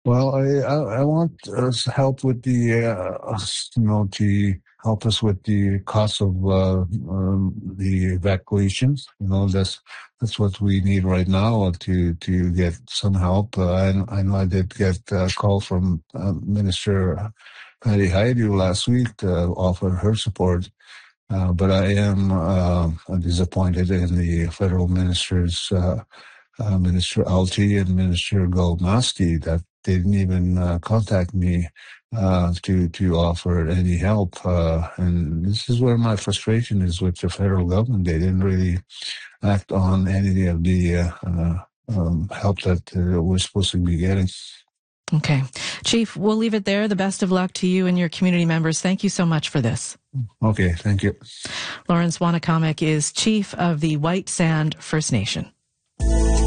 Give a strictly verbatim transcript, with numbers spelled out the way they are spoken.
Well, I I, I want uh, help with the uh, you know to help us with the cost of uh, um, the evacuations. You know that's that's what we need right now uh, to to get some help. Uh, I I know I did get a call from uh, Minister Patty Haidu last week to offer her support. Uh, but I am uh, disappointed in the federal ministers, uh, uh, Minister Alti and Minister Golmaski, that they didn't even uh, contact me uh, to to offer any help. Uh, and this is where my frustration is with the federal government. They didn't really act on any of the uh, uh, um, help that uh, we're supposed to be getting. Okay. Chief, we'll leave it there. The best of luck to you and your community members. Thank you so much for this. Okay, thank you. Lawrence Wannakamek is chief of the White Sand First Nation.